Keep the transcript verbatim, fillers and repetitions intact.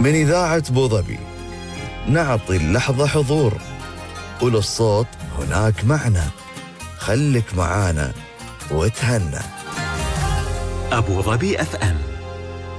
من إذاعة بوظبي نعطي اللحظة حضور، وللصوت هناك معنى. خلك معانا وتهنى. أبو ظبي أف أم.